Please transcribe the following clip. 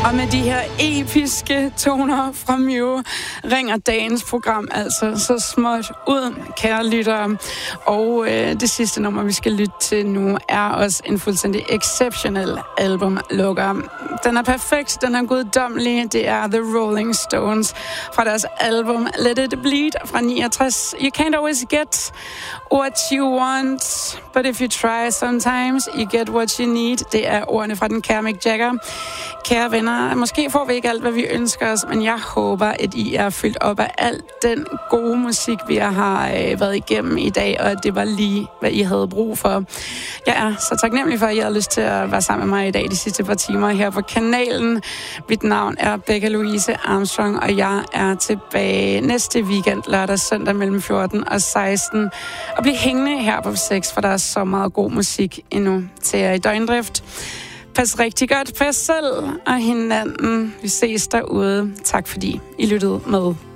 Og med de her episke toner fra Mew ringer dagens program altså så småt ud, kære lyttere. Og det sidste nummer, vi skal lytte til nu, er også en fuldstændig exceptionel albumlukker. Den er perfekt, den er guddommelig. Det er The Rolling Stones fra deres album Let It Bleed fra 69. You can't always get what you want, but if you try sometimes, you get what you need. Det er ordene fra den kære Mick Jagger. Kære venner, måske får vi ikke alt, hvad vi ønsker os, men jeg håber, at I er fyldt op af alt den gode musik, vi har været igennem i dag, og at det var lige, hvad I havde brug for. Jeg er så taknemmelig for, at I havde lyst til at være sammen med mig i dag de sidste par timer her på kanalen. Mit navn er Becca Louise Armstrong, og jeg er tilbage næste weekend, lørdag søndag mellem 14 og 16. Og bliv hængende her på 6, for der er så meget god musik endnu til jer i døgndrift. Pas rigtig godt på jer selv og hinanden. Vi ses derude. Tak fordi I lyttede med.